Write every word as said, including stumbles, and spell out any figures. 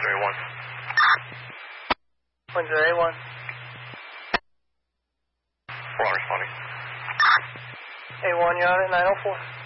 Windsor A one. Windsor A one. We're on responding. A one, you're on it, nine oh four.